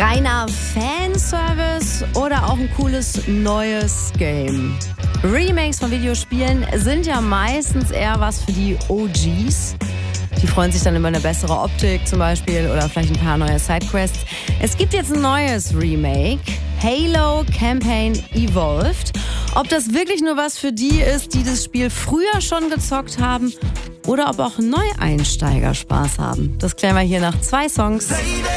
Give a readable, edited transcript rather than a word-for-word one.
Reiner Fanservice oder auch ein cooles neues Game? Remakes von Videospielen sind ja meistens eher was für die OGs. Die freuen sich dann über eine bessere Optik zum Beispiel oder vielleicht ein paar neue Sidequests. Es gibt jetzt ein neues Remake, Halo Campaign Evolved. Ob das wirklich nur was für die ist, die das Spiel früher schon gezockt haben oder ob auch Neueinsteiger Spaß haben. Das klären wir hier nach 2 Songs.